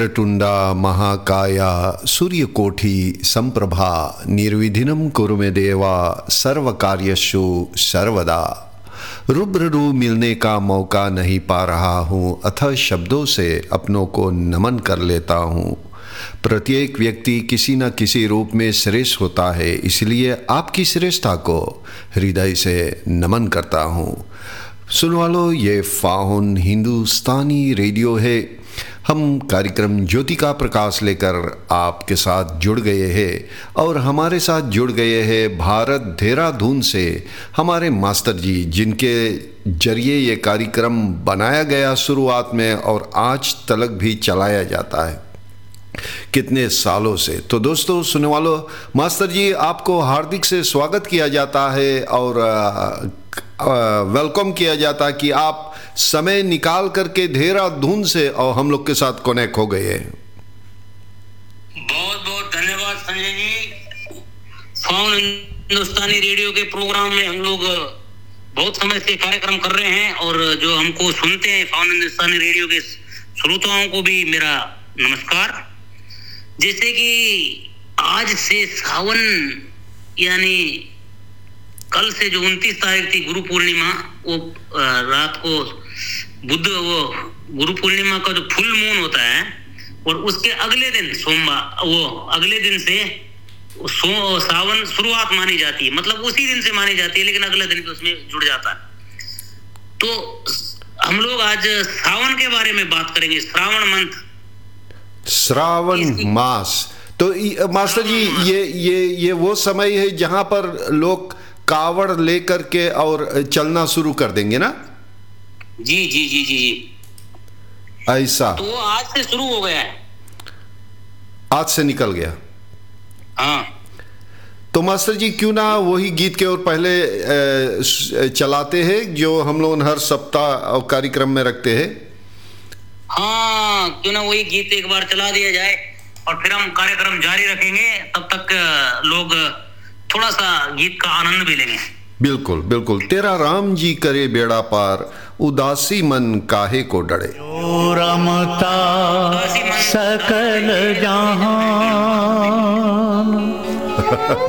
टुंडा महाकाया सूर्यकोटि संप्रभा निर्विघ्नं कुरु मे देवा सर्वकार्येषु सर्वदा। रूबरू मिलने का मौका नहीं पा रहा हूँ, अथः शब्दों से अपनों को नमन कर लेता हूँ। प्रत्येक व्यक्ति किसी न किसी रूप में श्रेष्ठ होता है, इसलिए आपकी श्रेष्ठता को हृदय से नमन करता हूँ। सुन वालों, ये फाउन हिंदुस्तानी रेडियो है। हम कार्यक्रम ज्योति का प्रकाश लेकर आपके साथ जुड़ गए हैं और हमारे साथ जुड़ गए हैं भारत देहरादून से हमारे मास्टर जी, जिनके जरिए ये कार्यक्रम बनाया गया शुरुआत में और आज तक भी चलाया जाता है कितने सालों से। तो दोस्तों, सुनने वालों, मास्टर जी आपको हार्दिक से स्वागत किया जाता है और वेलकम किया जाता है कि आप समय निकाल करके देहरादून से और हम लोग के साथ कनेक्ट हो गए हैं। बहुत बहुत धन्यवाद संजय जी। फाउन हिंदुस्तानी रेडियो के प्रोग्राम में हम लोग बहुत समय से कार्यक्रम कर रहे हैं और जो हमको सुनते हैं फाउन हिंदुस्तानी रेडियो के श्रोताओं को भी मेरा नमस्कार। जैसे कि आज से सावन यानी कल से जो 29 तारीख थी गुरु पूर्णिमा, वो रात को वो गुरु पूर्णिमा का जो फुल मून होता है और उसके अगले दिन सोमवार, वो अगले दिन से सावन शुरुआत मानी जाती है। मतलब उसी दिन से मानी जाती है, लेकिन अगले दिन भी उसमें जुड़ जाता है। तो हम लोग आज सावन के बारे में बात करेंगे, श्रावण मंथ, श्रावण मास। तो मास्टर जी, ये वो समय है जहां पर लोग कावड़ लेकर के और चलना शुरू कर देंगे ना? जी जी जी जी जी, ऐसा। तो आज से शुरू हो गया है, आज से निकल गया। हाँ। तो मास्टर जी क्यों ना वही गीत के और पहले चलाते हैं जो हम लोग हर सप्ताह कार्यक्रम में रखते हैं। हाँ, क्यों ना वही गीत एक बार चला दिया जाए और फिर हम कार्यक्रम जारी रखेंगे। तब तक लोग थोड़ा सा गीत का आनंद भी लेंगे। बिल्कुल बिल्कुल। तेरा राम जी करे बेड़ा पार, उदासी मन काहे को डरे। जो रमता सकल जहान